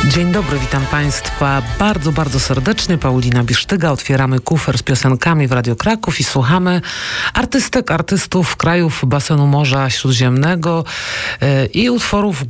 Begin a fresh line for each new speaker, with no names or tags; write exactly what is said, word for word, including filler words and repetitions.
Dzień dobry, witam Państwa bardzo, bardzo serdecznie. Paulina Bisztyga. Otwieramy kufer z piosenkami w Radio Kraków i słuchamy artystek, artystów krajów basenu Morza Śródziemnego yy, i utworów